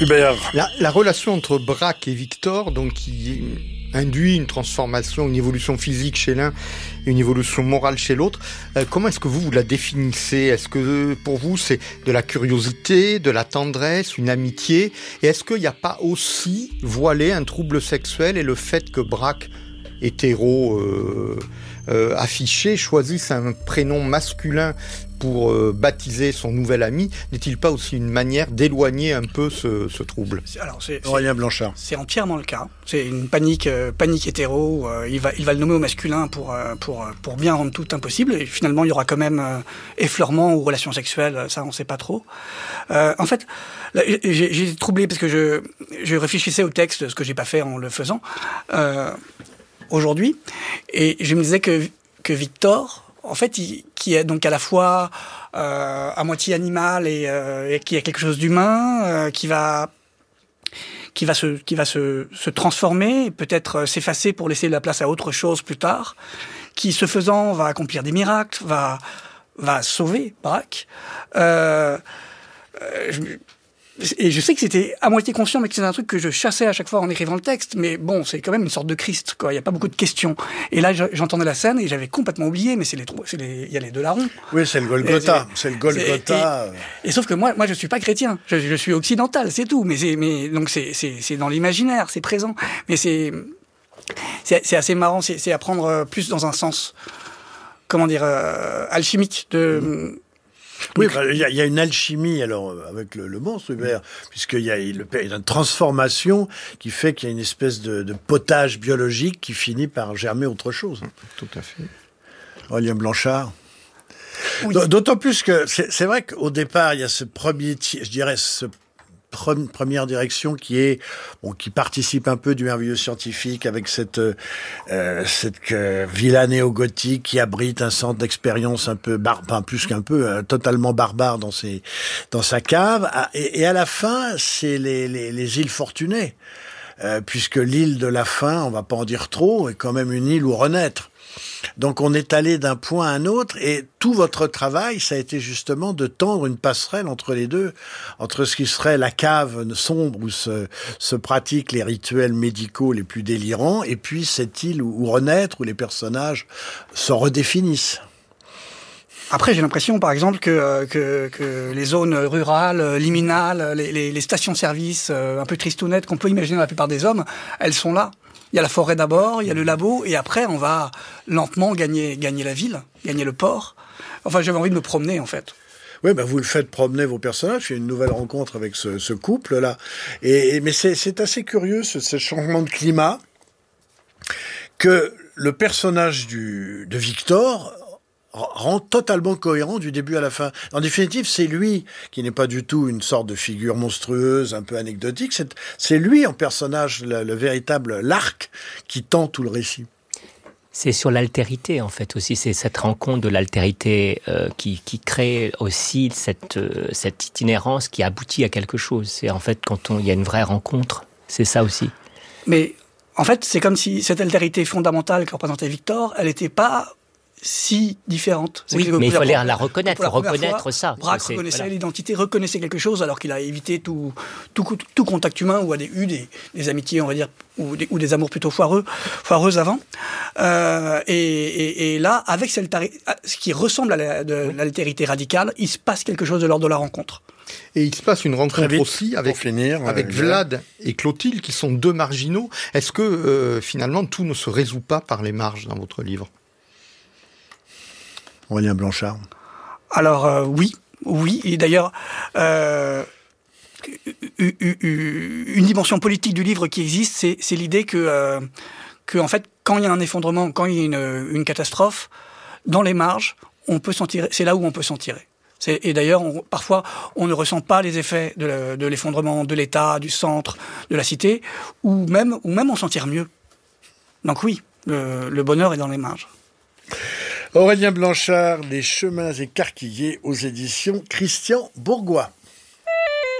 Hubert. La relation entre Braque et Victor, donc qui induit une transformation, une évolution physique chez l'un et une évolution morale chez l'autre. Comment est-ce que vous la définissez ? Est-ce que pour vous c'est de la curiosité, de la tendresse, une amitié ? Et est-ce qu'il n'y a pas aussi voilé un trouble sexuel et le fait que Braque, hétéro affiché, choisisse un prénom masculin pour baptiser son nouvel ami, n'est-il pas aussi une manière d'éloigner un peu ce trouble ? Aurélien Blanchard. C'est entièrement le cas. C'est une panique hétéro. Il va le nommer au masculin pour bien rendre tout impossible. Et finalement, il y aura quand même effleurement ou relations sexuelles. Ça, on ne sait pas trop. En fait, là, j'ai été troublé parce que je réfléchissais au texte, ce que j'ai pas fait en le faisant aujourd'hui, et je me disais que Victor, en fait, qui est donc à la fois à moitié animal et qui a quelque chose d'humain, qui va se transformer, peut-être s'effacer pour laisser la place à autre chose plus tard, qui, ce faisant, va accomplir des miracles, va sauver Braque. Et je sais que c'était à moitié conscient, mais que c'est un truc que je chassais à chaque fois en écrivant le texte. Mais bon, c'est quand même une sorte de Christ, quoi. Il n'y a pas beaucoup de questions. Et là, j'entendais la scène et j'avais complètement oublié, mais il y a les deux larrons. Oui, c'est le Golgotha. C'est le Golgotha. Et sauf que moi, je suis pas chrétien. Je suis occidental, c'est tout. Donc c'est dans l'imaginaire, c'est présent. Mais c'est assez marrant. C'est à prendre plus dans un sens, comment dire, alchimique de. Oui, il y a une alchimie alors avec le monstre Hubert, puisqu'il y a une transformation qui fait qu'il y a une espèce de potage biologique qui finit par germer autre chose. Tout à fait. Aurélien Blanchard. Oui. D'autant plus que c'est vrai qu'au départ, il y a ce premier, je dirais, première direction qui participe un peu du merveilleux scientifique avec cette villa néo-gothique qui abrite un centre d'expérience un peu plus qu'un peu totalement barbare dans sa cave, et à la fin c'est les îles Fortunées, puisque l'île de la fin, on va pas en dire trop, est quand même une île où renaître. Donc on est allé d'un point à un autre, et tout votre travail, ça a été justement de tendre une passerelle entre les deux, entre ce qui serait la cave sombre où se pratiquent les rituels médicaux les plus délirants, et puis cette île où renaître, où les personnages se redéfinissent. Après, j'ai l'impression, par exemple, que les zones rurales, liminales, les stations-service un peu tristounettes qu'on peut imaginer dans la plupart des hommes, elles sont là. Il y a la forêt d'abord, il y a le labo, et après, on va lentement gagner la ville, gagner le port. Enfin, j'avais envie de me promener, en fait. Oui, vous le faites promener vos personnages. Il y a une nouvelle rencontre avec ce couple-là. Mais c'est assez curieux, ce changement de climat, que le personnage de Victor rend totalement cohérent du début à la fin. En définitive, c'est lui qui n'est pas du tout une sorte de figure monstrueuse, un peu anecdotique. C'est lui en personnage, le véritable l'arc qui tend tout le récit. C'est sur l'altérité, en fait, aussi. C'est cette rencontre de l'altérité qui crée aussi cette itinérance qui aboutit à quelque chose. C'est en fait, quand il y a une vraie rencontre, c'est ça aussi. Mais en fait, c'est comme si cette altérité fondamentale que représentait Victor, elle n'était pas si différente. Oui, mais il fallait la reconnaître, il faut reconnaître ça. Braque reconnaissait l'identité, reconnaissait quelque chose, alors qu'il a évité tout contact humain, ou a eu des amitiés, on va dire, ou des amours plutôt foireuses avant. Et là, avec ce qui ressemble à l'altérité radicale, il se passe quelque chose de l'ordre de la rencontre. Et il se passe une rencontre aussi avec avec Vlad et Clotilde, qui sont deux marginaux. Est-ce que finalement tout ne se résout pas par les marges dans votre livre ? Aurélien Blanchard. Alors oui, et d'ailleurs une dimension politique du livre qui existe, c'est l'idée que en fait, quand il y a un effondrement, quand il y a une catastrophe, dans les marges, on peut s'en tirer. C'est là où on peut s'en tirer. Et d'ailleurs, parfois, on ne ressent pas les effets de l'effondrement de l'État, du centre, de la cité, ou même on s'en tire mieux. Donc oui, le bonheur est dans les marges. Aurélien Blanchard, Les chemins écarquillés, aux éditions Christian Bourgois.